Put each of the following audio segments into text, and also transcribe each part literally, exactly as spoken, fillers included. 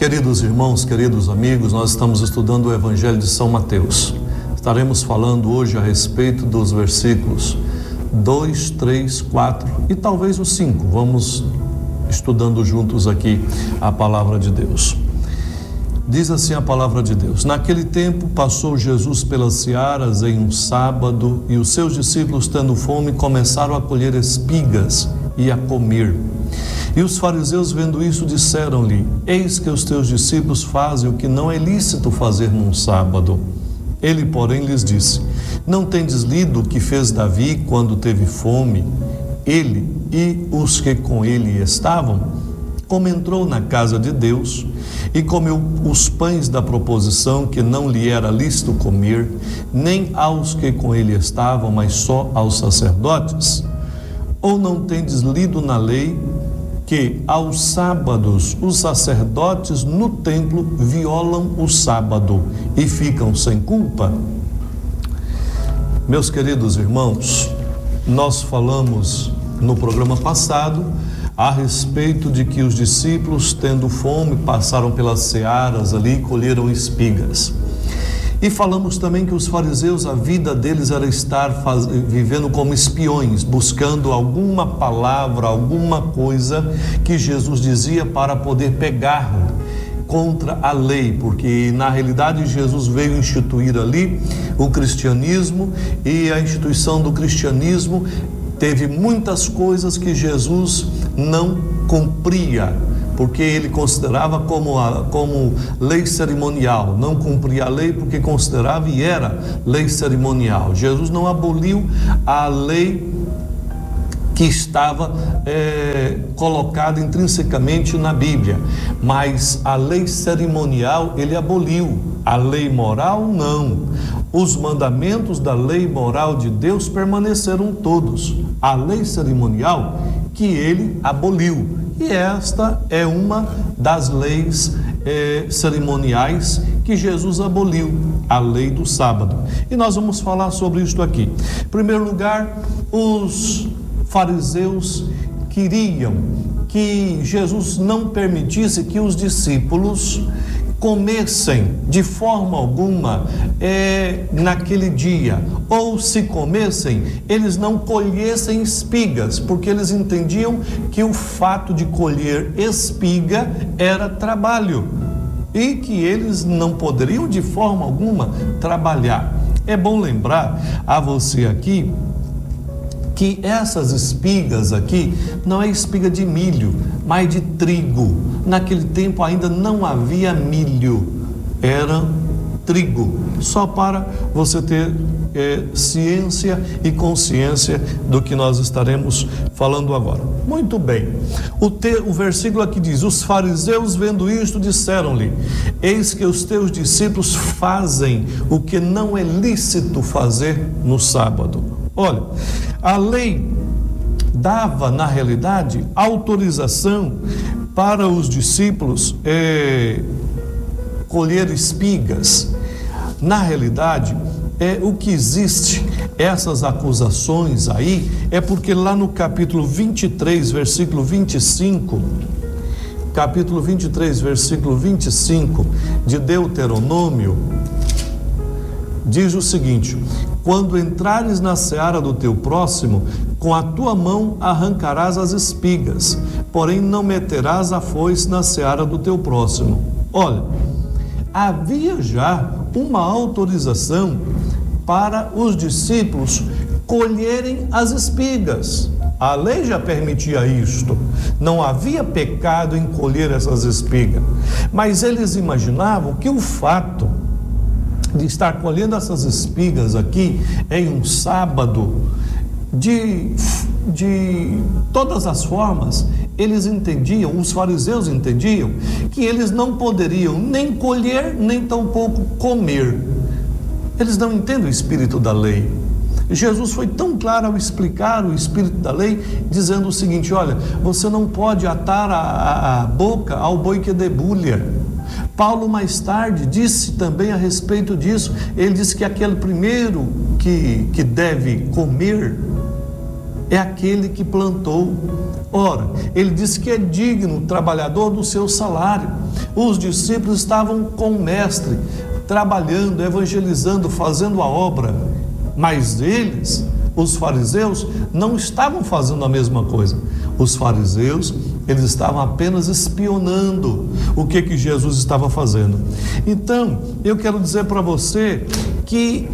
Queridos irmãos, queridos amigos, nós estamos estudando o Evangelho de São Mateus. Estaremos falando hoje a respeito dos versículos dois, três, quatro e talvez o cinco. Vamos estudando juntos aqui a palavra de Deus. Diz assim a palavra de Deus: naquele tempo passou Jesus pelas searas em um sábado, e os seus discípulos, tendo fome, começaram a colher espigas e a comer. E os fariseus, vendo isso, disseram-lhe: eis que os teus discípulos fazem o que não é lícito fazer num sábado. Ele, porém, lhes disse: não tendes lido o que fez Davi quando teve fome, ele e os que com ele estavam? Como entrou na casa de Deus e comeu os pães da proposição, que não lhe era lícito comer, nem aos que com ele estavam, mas só aos sacerdotes? Ou não tendes lido na lei que aos sábados os sacerdotes no templo violam o sábado e ficam sem culpa? Meus queridos irmãos, nós falamos no programa passado a respeito de que os discípulos, tendo fome, passaram pelas searas ali e colheram espigas. E falamos também que os fariseus, a vida deles era estar faz... vivendo como espiões, buscando alguma palavra, alguma coisa que Jesus dizia para poder pegar contra a lei, porque na realidade Jesus veio instituir ali o cristianismo, e a instituição do cristianismo teve muitas coisas que Jesus não cumpria, porque ele considerava como, a, como lei cerimonial, não cumpria a lei porque considerava e era lei cerimonial. Jesus não aboliu a lei que estava é, colocada intrinsecamente na Bíblia, mas a lei cerimonial ele aboliu, a lei moral não. Os mandamentos da lei moral de Deus permaneceram todos, a lei cerimonial que ele aboliu, e esta é uma das leis eh, cerimoniais que Jesus aboliu, a lei do sábado. E nós vamos falar sobre isto aqui. Em primeiro lugar, os fariseus queriam que Jesus não permitisse que os discípulos comessem de forma alguma é, naquele dia, ou se comessem, eles não colhessem espigas, porque eles entendiam que o fato de colher espiga era trabalho e que eles não poderiam de forma alguma trabalhar. É bom lembrar a você aqui que essas espigas aqui não é espiga de milho, mas de trigo. Naquele tempo ainda não havia milho, era trigo. Só para você ter é, ciência e consciência do que nós estaremos falando agora. Muito bem, o, te, o versículo aqui diz: os fariseus, vendo isto, disseram-lhe: eis que os teus discípulos fazem o que não é lícito fazer no sábado. Olha, a lei dava, na realidade, autorização para os discípulos é, colher espigas. Na realidade, é, o que existe, essas acusações aí, é porque lá no capítulo vinte e três, versículo vinte e cinco, capítulo vinte e três, versículo vinte e cinco de Deuteronômio, diz o seguinte: quando entrares na seara do teu próximo, com a tua mão arrancarás as espigas, porém não meterás a foice na seara do teu próximo. Olha, havia já uma autorização para os discípulos colherem as espigas. A lei já permitia isto, não havia pecado em colher essas espigas, mas eles imaginavam que o fato de estar colhendo essas espigas aqui em um sábado, de, de todas as formas, eles entendiam, os fariseus entendiam, que eles não poderiam nem colher, nem tampouco comer. Eles não entendem o espírito da lei. Jesus foi tão claro ao explicar o espírito da lei, dizendo o seguinte: olha, você não pode atar a, a, a boca ao boi que debulha. Paulo mais tarde disse também a respeito disso. Ele disse que aquele primeiro que, que deve comer é aquele que plantou. Ora, ele disse que é digno o trabalhador do seu salário. Os discípulos estavam com o mestre, trabalhando, evangelizando, fazendo a obra, mas eles, os fariseus, não estavam fazendo a mesma coisa. Os fariseus, eles estavam apenas espionando o que que Jesus estava fazendo. Então, eu quero dizer para você que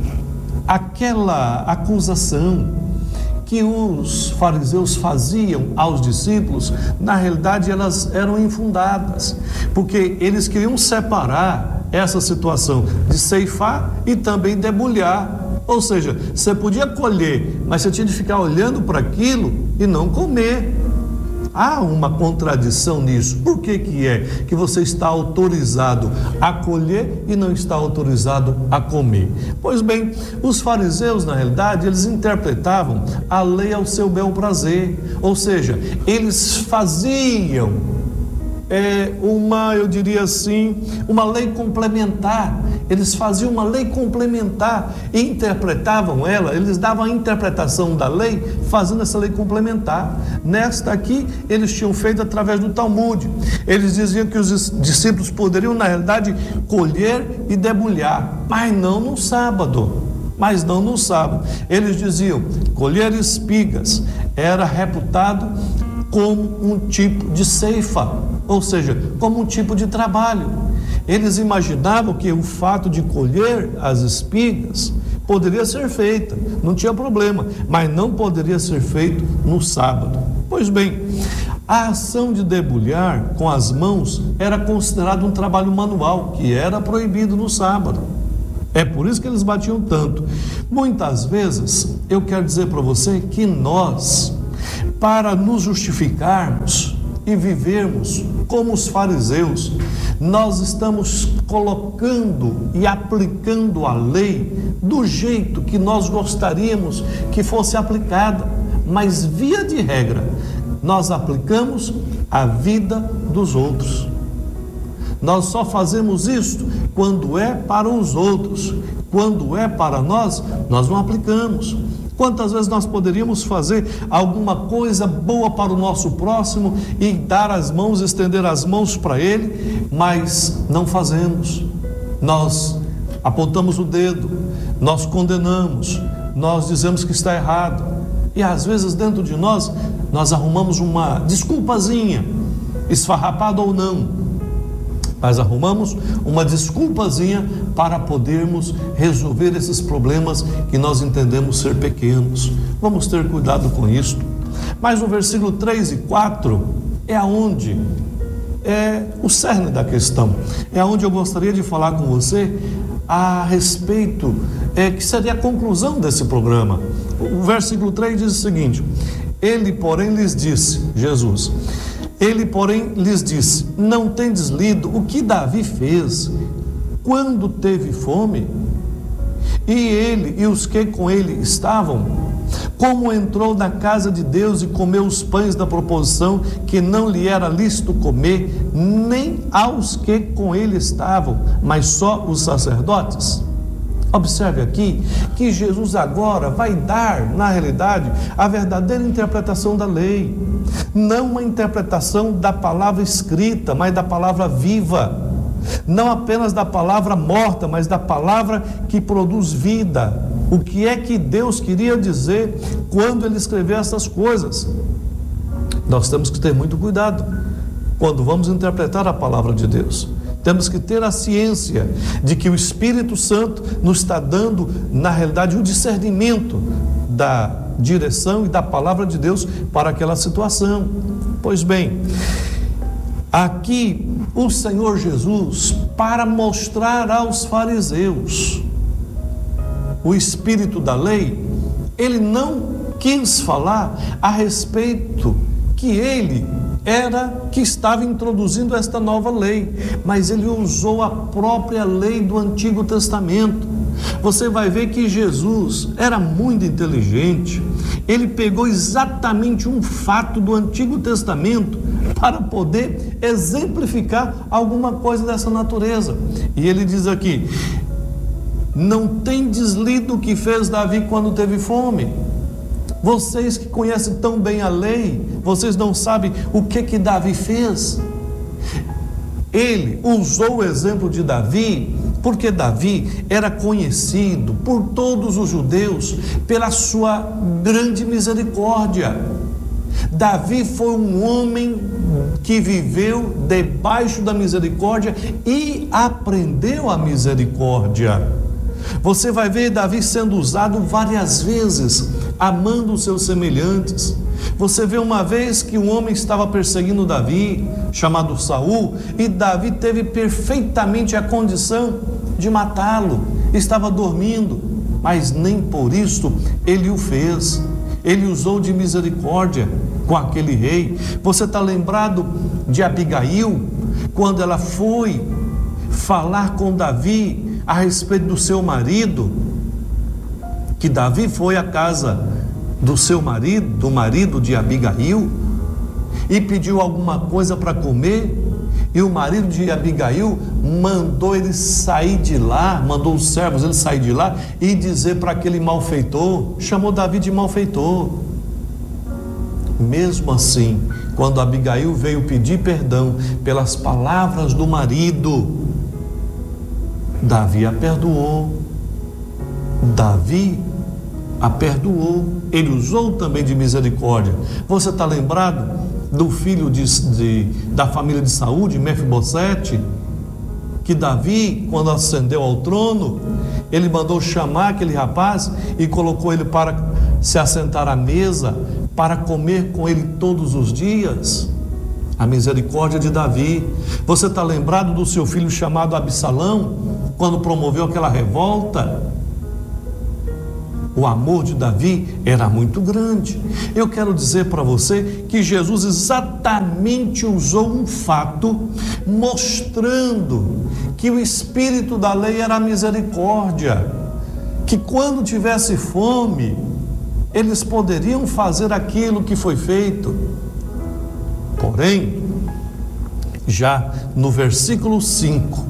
aquela acusação que os fariseus faziam aos discípulos, na realidade elas eram infundadas, porque eles queriam separar essa situação de ceifar e também debulhar. Ou seja, você podia colher, mas você tinha de ficar olhando para aquilo e não comer. Há uma contradição nisso. Por que que é que você está autorizado a colher e não está autorizado a comer? Pois bem, os fariseus, na realidade, eles interpretavam a lei ao seu bel prazer. Ou seja, eles faziam É uma, eu diria assim, uma lei complementar. Eles faziam uma lei complementar e interpretavam ela, eles davam a interpretação da lei fazendo essa lei complementar. Nesta aqui, eles tinham feito através do Talmud. Eles diziam que os discípulos poderiam, na realidade, colher e debulhar, mas não no sábado. Mas não no sábado. Eles diziam, colher espigas era reputado como um tipo de ceifa, ou seja, como um tipo de trabalho. Eles imaginavam que o fato de colher as espigas poderia ser feito, não tinha problema, mas não poderia ser feito no sábado. Pois bem, a ação de debulhar com as mãos era considerado um trabalho manual, que era proibido no sábado. É por isso que eles batiam tanto. Muitas vezes, eu quero dizer para você que nós, para nos justificarmos e vivermos como os fariseus, nós estamos colocando e aplicando a lei do jeito que nós gostaríamos que fosse aplicada, mas via de regra, nós aplicamos a vida dos outros. Nós só fazemos isso quando é para os outros, quando é para nós, nós não aplicamos. Quantas vezes nós poderíamos fazer alguma coisa boa para o nosso próximo e dar as mãos, estender as mãos para ele, mas não fazemos. Nós apontamos o dedo, nós condenamos, nós dizemos que está errado. E às vezes dentro de nós, nós arrumamos uma desculpazinha, esfarrapada ou não, mas arrumamos uma desculpazinha para podermos resolver esses problemas que nós entendemos ser pequenos. Vamos ter cuidado com isso. Mas no versículo três e quatro é aonde é o cerne da questão. É aonde eu gostaria de falar com você a respeito, é, que seria a conclusão desse programa. O versículo três diz o seguinte: ele, porém, lhes disse, Jesus, Ele, porém, lhes disse, não tendes lido o que Davi fez quando teve fome? E ele e os que com ele estavam, como entrou na casa de Deus e comeu os pães da proposição que não lhe era lícito comer, nem aos que com ele estavam, mas só os sacerdotes? Observe aqui que Jesus agora vai dar, na realidade, a verdadeira interpretação da lei. Não uma interpretação da palavra escrita, mas da palavra viva. Não apenas da palavra morta, mas da palavra que produz vida. O que é que Deus queria dizer quando Ele escreveu essas coisas? Nós temos que ter muito cuidado quando vamos interpretar a palavra de Deus. Temos que ter a ciência de que o Espírito Santo nos está dando, na realidade, o discernimento da direção e da palavra de Deus para aquela situação. Pois bem, aqui o Senhor Jesus, para mostrar aos fariseus o espírito da lei, Ele não quis falar a respeito que Ele era que estava introduzindo esta nova lei, mas Ele usou a própria lei do Antigo Testamento. Você vai ver que Jesus era muito inteligente. Ele pegou exatamente um fato do Antigo Testamento para poder exemplificar alguma coisa dessa natureza. E ele diz aqui: não tendes lido o que fez Davi quando teve fome? Vocês que conhecem tão bem a lei, vocês não sabem o que que Davi fez? Ele usou o exemplo de Davi, porque Davi era conhecido por todos os judeus pela sua grande misericórdia. Davi foi um homem que viveu debaixo da misericórdia e aprendeu a misericórdia. Você vai ver Davi sendo usado várias vezes, amando os seus semelhantes. Você vê uma vez que um homem estava perseguindo Davi, chamado Saul, e Davi teve perfeitamente a condição de matá-lo. Estava dormindo, mas nem por isso ele o fez. Ele usou de misericórdia com aquele rei. Você está lembrado de Abigail, quando ela foi falar com Davi a respeito do seu marido, que Davi foi à casa do seu marido, do marido de Abigail, e pediu alguma coisa para comer, e o marido de Abigail mandou ele sair de lá, mandou os servos ele sair de lá e dizer para aquele malfeitor, chamou Davi de malfeitor. Mesmo assim, quando Abigail veio pedir perdão pelas palavras do marido, Davi a perdoou. Davi a perdoou. Ele usou também de misericórdia. Você está lembrado do filho de, de, da família de Saul, de Mefibosete, que Davi, quando ascendeu ao trono, ele mandou chamar aquele rapaz e colocou ele para se assentar à mesa, para comer com ele todos os dias? A misericórdia de Davi. Você está lembrado do seu filho chamado Absalão, quando promoveu aquela revolta? O amor de Davi era muito grande. Eu quero dizer para você que Jesus exatamente usou um fato, mostrando que o espírito da lei era a misericórdia, que quando tivesse fome, eles poderiam fazer aquilo que foi feito. Porém, já no versículo cinco,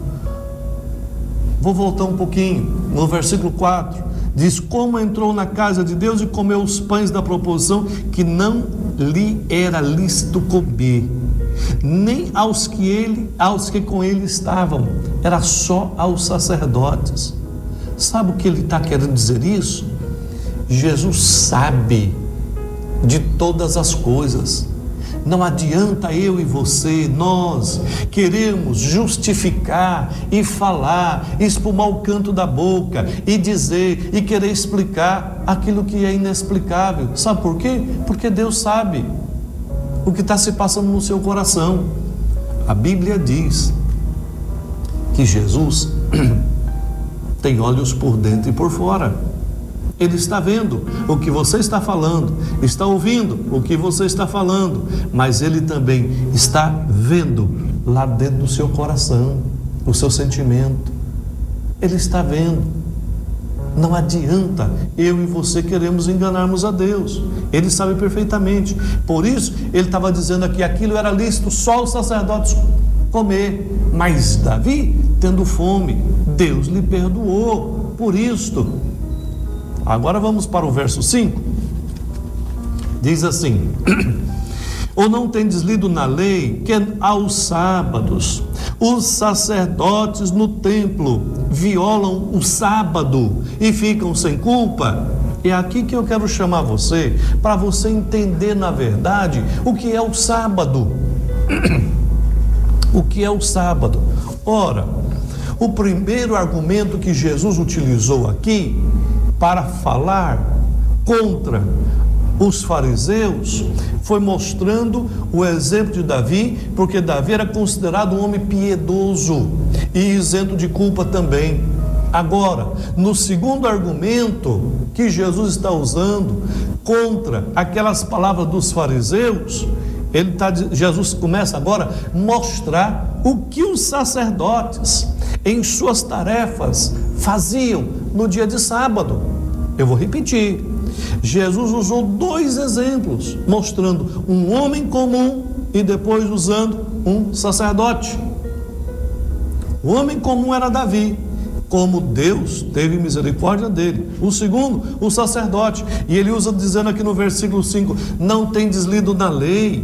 vou voltar um pouquinho, no versículo quatro, diz: como entrou na casa de Deus e comeu os pães da proposição que não lhe era lícito comer, nem aos que ele, aos que com ele estavam, era só aos sacerdotes. Sabe o que ele está querendo dizer isso? Jesus sabe de todas as coisas. Não adianta eu e você, nós queremos justificar e falar, espumar o canto da boca e dizer e querer explicar aquilo que é inexplicável. Sabe por quê? Porque Deus sabe o que está se passando no seu coração. A Bíblia diz que Jesus tem olhos por dentro e por fora. Ele está vendo o que você está falando, está ouvindo o que você está falando, mas Ele também está vendo lá dentro do seu coração, o seu sentimento. Ele está vendo. Não adianta eu e você queremos enganarmos a Deus. Ele sabe perfeitamente. Por isso, Ele estava dizendo aqui, aquilo era lícito só os sacerdotes comer, mas Davi, tendo fome, Deus lhe perdoou por isto. Agora vamos para o verso cinco. Diz assim: ou não tendes lido na lei que aos sábados os sacerdotes no templo violam o sábado e ficam sem culpa? É aqui que eu quero chamar você, para você entender na verdade o que é o sábado. O que é o sábado? Ora, o primeiro argumento que Jesus utilizou aqui para falar contra os fariseus foi mostrando o exemplo de Davi, porque Davi era considerado um homem piedoso e isento de culpa também. Agora, no segundo argumento que Jesus está usando contra aquelas palavras dos fariseus, ele tá, Jesus começa agora a mostrar o que os sacerdotes em suas tarefas faziam no dia de sábado. Eu vou repetir. Jesus usou dois exemplos, mostrando um homem comum e depois usando um sacerdote. O homem comum era Davi, como Deus teve misericórdia dele. O segundo, o sacerdote. E ele usa dizendo aqui no versículo cinco: não tendes lido na lei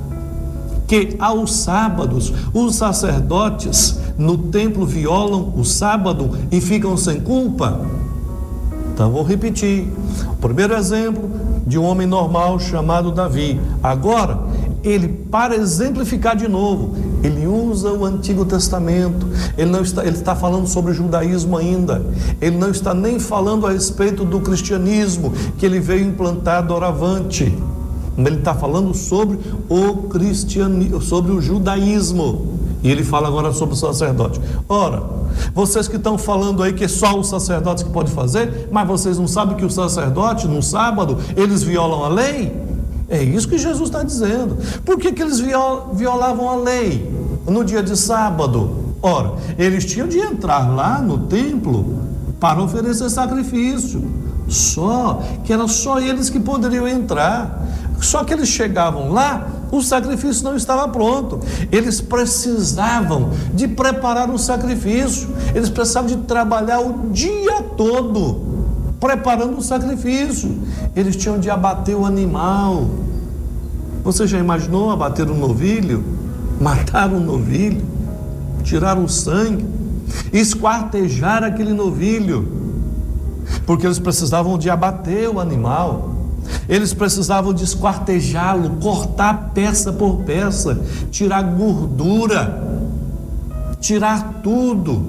que aos sábados os sacerdotes no templo violam o sábado e ficam sem culpa? Então vou repetir. O primeiro exemplo de um homem normal chamado Davi. Agora, ele, para exemplificar de novo, ele usa o Antigo Testamento. Ele não está, ele está falando sobre o judaísmo ainda. Ele não está nem falando a respeito do cristianismo que ele veio implantar doravante. Ele está falando sobre o cristianismo, sobre o judaísmo. E ele fala agora sobre o sacerdote. Ora, vocês que estão falando aí que é só os sacerdotes que podem fazer, mas vocês não sabem que os sacerdotes, no sábado, eles violam a lei? É isso que Jesus está dizendo. Por que que eles violavam a lei no dia de sábado? Ora, eles tinham de entrar lá no templo para oferecer sacrifício. Só que era só eles que poderiam entrar. Só que eles chegavam lá, o sacrifício não estava pronto. Eles precisavam de preparar o sacrifício. Eles precisavam de trabalhar o dia todo preparando o sacrifício. Eles tinham de abater o animal. Você já imaginou abater um novilho? Matar um novilho? Tirar o sangue? Esquartejar aquele novilho? Porque eles precisavam de abater o animal. Eles precisavam de esquartejá-lo, cortar peça por peça, tirar gordura, tirar tudo.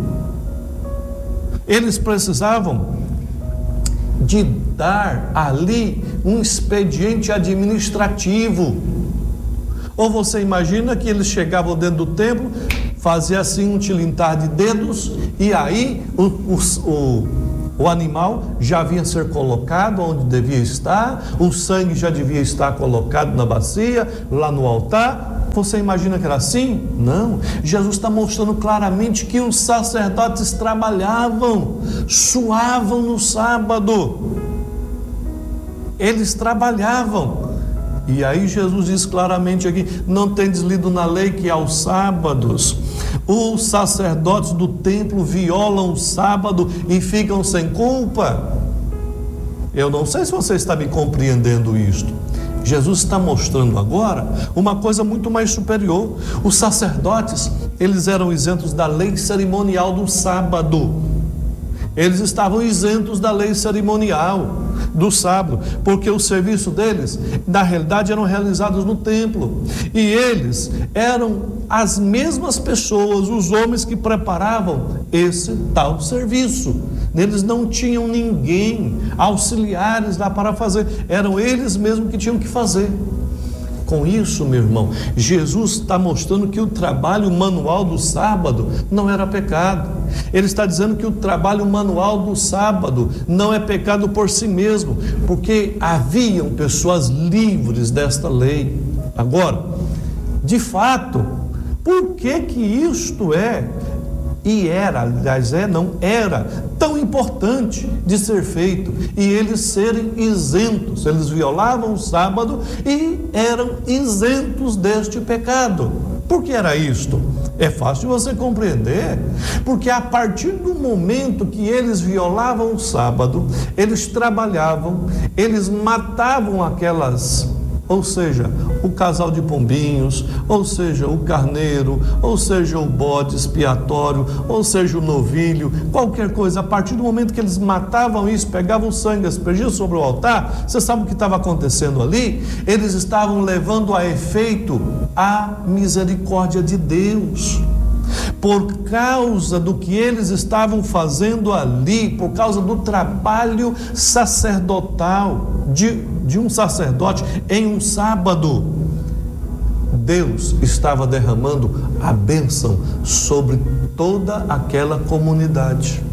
Eles precisavam de dar ali um expediente administrativo. Ou você imagina que eles chegavam dentro do templo, faziam assim um tilintar de dedos, e aí o, o, o O animal já havia ser colocado onde devia estar, o sangue já devia estar colocado na bacia, lá no altar. Você imagina que era assim? Não. Jesus está mostrando claramente que os sacerdotes trabalhavam, suavam no sábado. Eles trabalhavam. E aí Jesus diz claramente aqui: não tendes lido na lei que aos sábados os sacerdotes do templo violam o sábado e ficam sem culpa? Eu não sei se você está me compreendendo isto. Jesus está mostrando agora uma coisa muito mais superior. Os sacerdotes, eles eram isentos da lei cerimonial do sábado. Eles estavam isentos da lei cerimonial do sábado, porque o serviço deles, na realidade, eram realizados no templo. E eles eram as mesmas pessoas, os homens que preparavam esse tal serviço. Eles não tinham ninguém, auxiliares lá para fazer. Eram eles mesmos que tinham que fazer. Com isso, meu irmão, Jesus está mostrando que o trabalho manual do sábado não era pecado. Ele está dizendo que o trabalho manual do sábado não é pecado por si mesmo, porque haviam pessoas livres desta lei. Agora, de fato, por que que isto é, e era, aliás é, não era tão importante de ser feito, e eles serem isentos? Eles violavam o sábado e eram isentos deste pecado. Por que era isto? É fácil você compreender, porque a partir do momento que eles violavam o sábado, eles trabalhavam, eles matavam aquelas, ou seja, o casal de pombinhos, ou seja, o carneiro, ou seja, o bode expiatório, ou seja, o novilho, qualquer coisa. A partir do momento que eles matavam isso, pegavam o sangue, aspergiam sobre o altar, você sabe o que estava acontecendo ali? Eles estavam levando a efeito a misericórdia de Deus. Por causa do que eles estavam fazendo ali, por causa do trabalho sacerdotal de, de um sacerdote em um sábado, Deus estava derramando a bênção sobre toda aquela comunidade.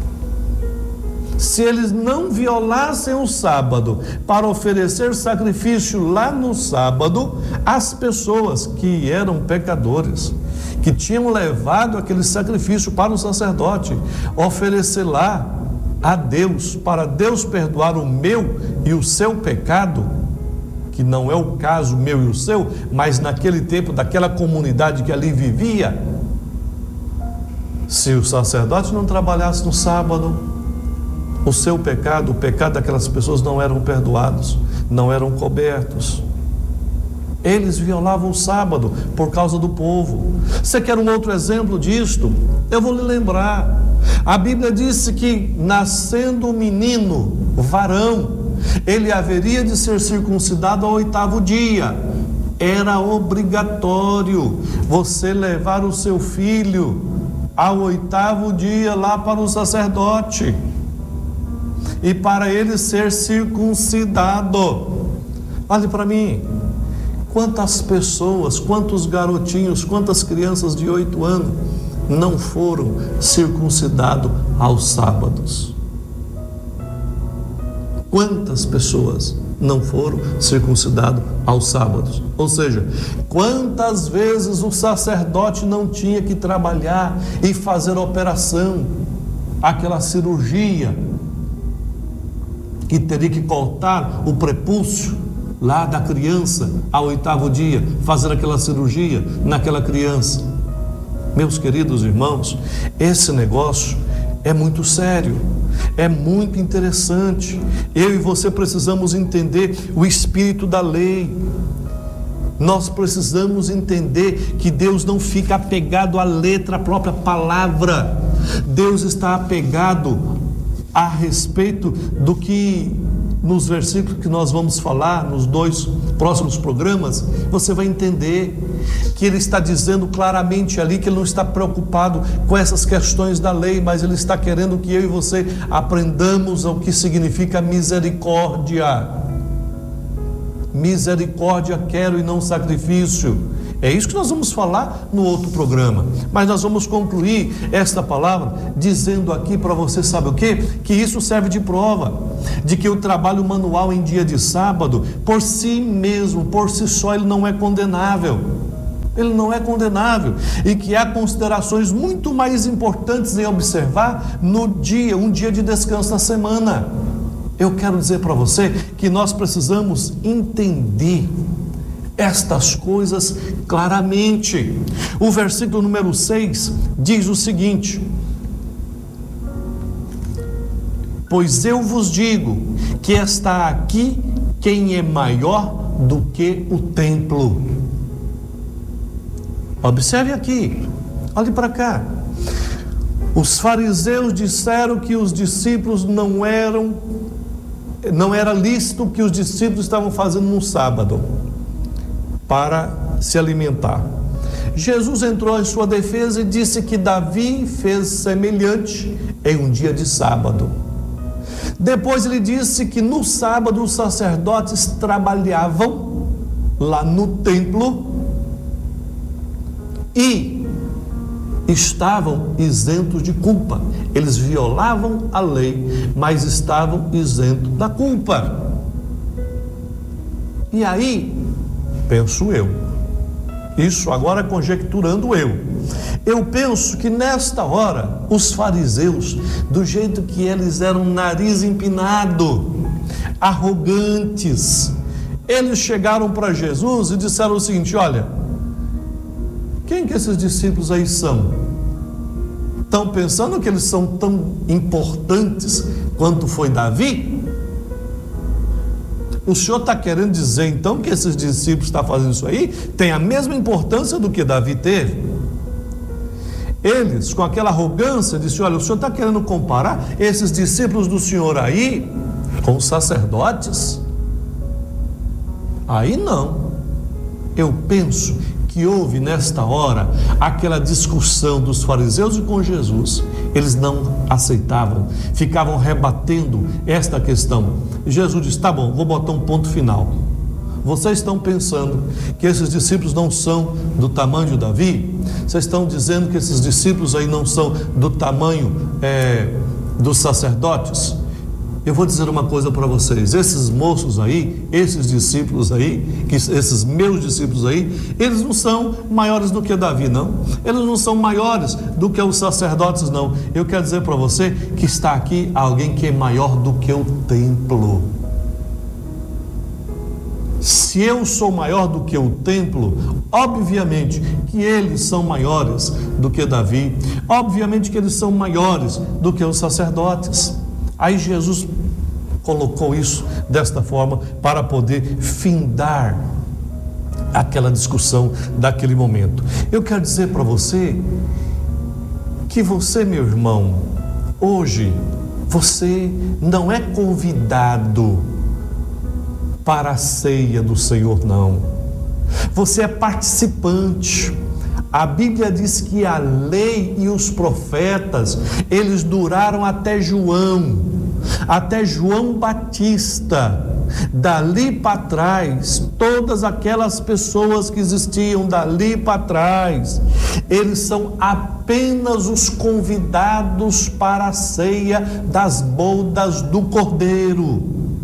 Se eles não violassem o sábado para oferecer sacrifício lá no sábado, as pessoas que eram pecadores, que tinham levado aquele sacrifício para o sacerdote oferecer lá a Deus, para Deus perdoar o meu e o seu pecado, que não é o caso meu e o seu, mas naquele tempo daquela comunidade que ali vivia, Se o sacerdote não trabalhasse no sábado, o seu pecado, o pecado daquelas pessoas não eram perdoados, não eram cobertos. Eles violavam o sábado por causa do povo. Você quer um outro exemplo disto? Eu vou lhe lembrar. A Bíblia disse que, nascendo um menino, varão, ele haveria de ser circuncidado ao oitavo dia. Era obrigatório você levar o seu filho ao oitavo dia lá para o sacerdote e para ele ser circuncidado. Olhe para mim. Quantas pessoas, quantos garotinhos, quantas crianças de oito anos não foram circuncidados aos sábados? Quantas pessoas não foram circuncidados aos sábados? Ou seja, quantas vezes o sacerdote não tinha que trabalhar e fazer a operação, aquela cirurgia, que teria que cortar o prepúcio lá da criança ao oitavo dia, fazer aquela cirurgia naquela criança. Meus queridos irmãos, esse negócio é muito sério, é muito interessante. Eu e você precisamos entender o espírito da lei. Nós precisamos entender que Deus não fica apegado à letra, à própria palavra. Deus está apegado a respeito do que nos versículos que nós vamos falar nos dois próximos programas, você vai entender que ele está dizendo claramente ali que ele não está preocupado com essas questões da lei, mas ele está querendo que eu e você aprendamos o que significa misericórdia. Misericórdia quero e não sacrifício. É isso que nós vamos falar no outro programa. Mas nós vamos concluir esta palavra dizendo aqui para você, sabe o quê? Que isso serve de prova de que o trabalho manual em dia de sábado, por si mesmo, por si só, ele não é condenável. Ele não é condenável. E que há considerações muito mais importantes em observar no dia, um dia de descanso na semana. Eu quero dizer para você que nós precisamos entender estas coisas claramente. O versículo número seis diz o seguinte: pois eu vos digo que está aqui quem é maior do que o templo. Observe aqui, olhe para cá. Os fariseus disseram que os discípulos não eram, não era lícito o que os discípulos estavam fazendo no sábado para se alimentar. Jesus entrou em sua defesa e disse que Davi fez semelhante em um dia de sábado. Depois ele disse que no sábado os sacerdotes trabalhavam lá no templo e estavam isentos de culpa. Eles violavam a lei, mas estavam isentos da culpa. E aí, penso eu, isso agora conjecturando eu, eu penso que nesta hora, os fariseus, do jeito que eles eram nariz empinado, arrogantes, eles chegaram para Jesus e disseram o seguinte: olha, quem que esses discípulos aí são? Estão pensando que eles são tão importantes quanto foi Davi? O senhor está querendo dizer então que esses discípulos estão fazendo isso aí tem a mesma importância do que Davi teve? Eles, com aquela arrogância, disseram: olha, o senhor está querendo comparar esses discípulos do senhor aí com os sacerdotes? Aí não. Eu penso que houve nesta hora aquela discussão dos fariseus e com Jesus. Eles não aceitavam, ficavam rebatendo esta questão. E Jesus disse: tá bom, vou botar um ponto final. Vocês estão pensando que esses discípulos não são do tamanho de Davi? Vocês estão dizendo que esses discípulos aí não são do tamanho é, dos sacerdotes? Eu vou dizer uma coisa para vocês: esses moços aí, esses discípulos aí, que, esses meus discípulos aí, eles não são maiores do que Davi, não. Eles não são maiores do que os sacerdotes, não. Eu quero dizer para você que está aqui alguém que é maior do que o templo. Se eu sou maior do que o templo, obviamente que eles são maiores do que Davi, obviamente que eles são maiores do que os sacerdotes. Aí Jesus colocou isso desta forma para poder findar aquela discussão daquele momento. Eu quero dizer para você que você, meu irmão, hoje você não é convidado para a ceia do Senhor, não. Você é participante. A Bíblia diz que a lei e os profetas, eles duraram até João, até João Batista. Dali para trás, todas aquelas pessoas que existiam dali para trás, eles são apenas os convidados para a ceia das bodas do Cordeiro.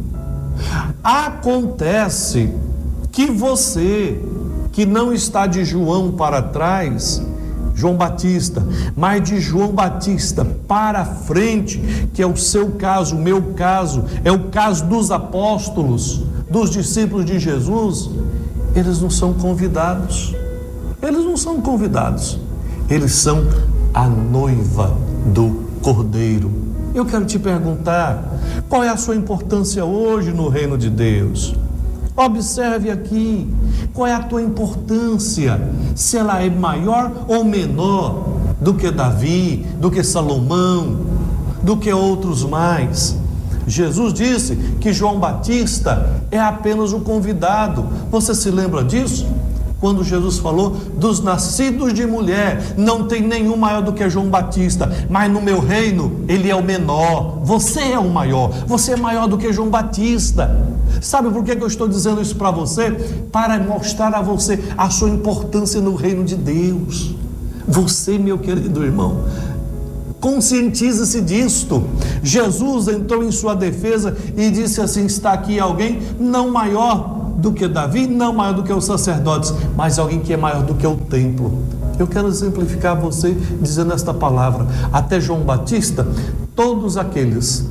Acontece que você, que não está de João para trás, João Batista, mas de João Batista para frente, que é o seu caso, o meu caso, é o caso dos apóstolos, dos discípulos de Jesus, eles não são convidados, eles não são convidados, eles são a noiva do Cordeiro. Eu quero te perguntar, qual é a sua importância hoje no reino de Deus? Observe aqui, qual é a tua importância, se ela é maior ou menor do que Davi, do que Salomão, do que outros mais. Jesus disse que João Batista é apenas o convidado. Você se lembra disso? Quando Jesus falou dos nascidos de mulher, não tem nenhum maior do que João Batista, mas no meu reino ele é o menor. Você é o maior, você é maior do que João Batista. Sabe por que eu estou dizendo isso para você? Para mostrar a você a sua importância no reino de Deus. Você, meu querido irmão, conscientize-se disto. Jesus entrou em sua defesa e disse assim: está aqui alguém não maior do que Davi, não maior do que os sacerdotes, mas alguém que é maior do que o templo. Eu quero exemplificar você dizendo esta palavra. Até João Batista, todos aqueles,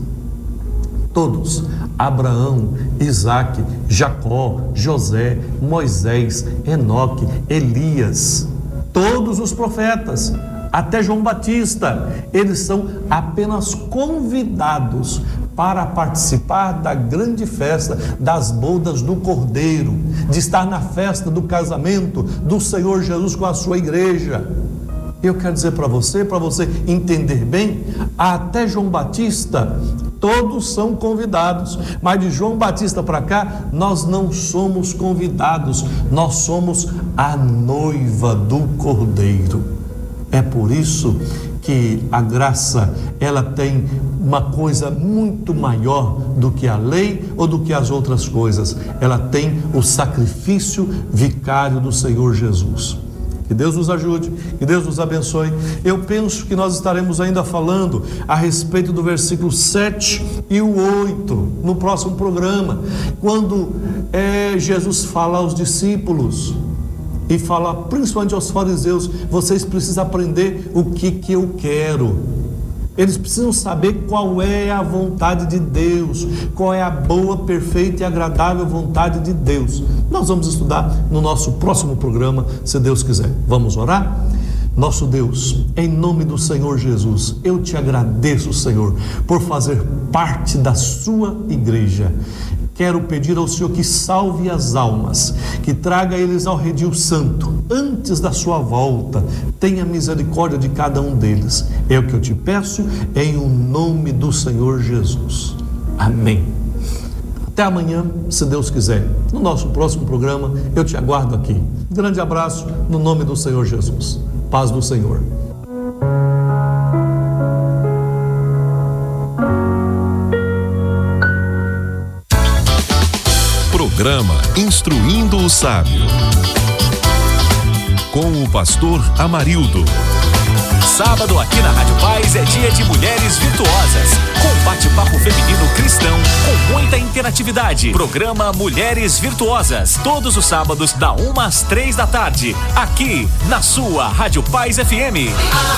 todos, Abraão, Isaque, Jacó, José, Moisés, Enoque, Elias, todos os profetas, até João Batista, eles são apenas convidados para participar da grande festa das bodas do Cordeiro, de estar na festa do casamento do Senhor Jesus com a sua igreja. Eu quero dizer para você, para você entender bem, até João Batista, todos são convidados, mas de João Batista para cá, nós não somos convidados, nós somos a noiva do Cordeiro. É por isso que a graça, ela tem uma coisa muito maior do que a lei ou do que as outras coisas. Ela tem o sacrifício vicário do Senhor Jesus. Que Deus nos ajude, que Deus nos abençoe. Eu penso que nós estaremos ainda falando a respeito do versículo sete e o oito no próximo programa, quando é, Jesus fala aos discípulos e fala principalmente aos fariseus: vocês precisam aprender o que que eu quero. Eles precisam saber qual é a vontade de Deus, qual é a boa, perfeita e agradável vontade de Deus. Nós vamos estudar no nosso próximo programa, se Deus quiser. Vamos orar? Nosso Deus, em nome do Senhor Jesus, eu te agradeço, Senhor, por fazer parte da sua igreja. Quero pedir ao Senhor que salve as almas, que traga eles ao redil santo, antes da sua volta. Tenha misericórdia de cada um deles. É o que eu te peço, em o nome do Senhor Jesus. Amém. Até amanhã, se Deus quiser. No nosso próximo programa, eu te aguardo aqui. Um grande abraço, no nome do Senhor Jesus. Paz do Senhor. Programa Instruindo o Sábio, com o pastor Amarildo. Sábado aqui na Rádio Paz é dia de Mulheres Virtuosas, com bate-papo feminino cristão com muita interatividade. Programa Mulheres Virtuosas, todos os sábados da uma às três da tarde, aqui na sua Rádio Paz F M.